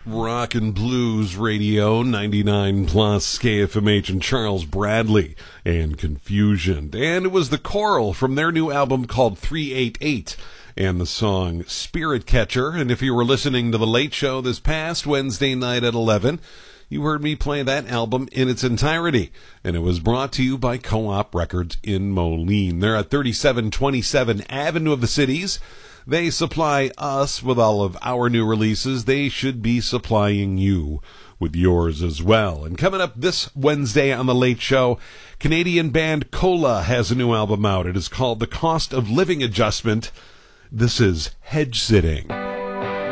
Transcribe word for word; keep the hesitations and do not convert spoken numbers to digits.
Rock and Blues Radio, ninety-nine plus K F M H, and Charles Bradley and Confusion. And it was the Coral from their new album called three eighty-eight and the song Spirit Catcher. And if you were listening to The Late Show this past Wednesday night at eleven, you heard me play that album in its entirety. And it was brought to you by Co-op Records in Moline. They're at thirty-seven twenty-seven Avenue of the Cities. They supply us with all of our new releases. They should be supplying you with yours as well. And coming up this Wednesday on The Late Show, Canadian band Cola has a new album out. It is called The Cost of Living Adjustment. This is Hedge Sitting.